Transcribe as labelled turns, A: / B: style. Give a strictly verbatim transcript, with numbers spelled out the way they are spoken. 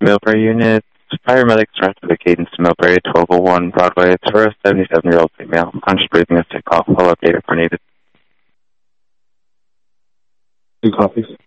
A: Millbury unit. Paramedics are at the Cadence to Millbury, twelve oh one Broadway. It's for a seventy-seven-year-old female. Conscious breathing is sick off. I'll update if we're needed.
B: Two copies.